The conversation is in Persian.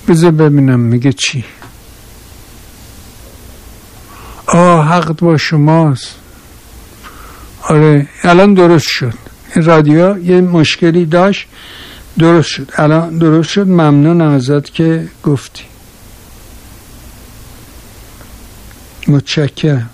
بذار ببینم میگه چی. حق با شماست. آره الان درست شد. این رادیو یه مشکلی داشت، درست شد. الان درست شد. ممنون ازت که گفتی. متشکرم.